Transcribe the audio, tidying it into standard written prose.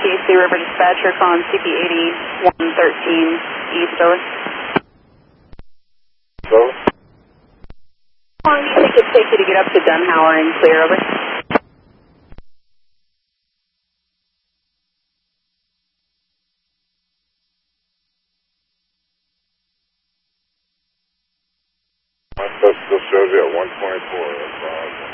PAC River Dispatcher calling CP 8113 East, over. So? How long do you think it'd take you to get up to Dunhauer and clear, over? My stuff still shows you at 124, that's all.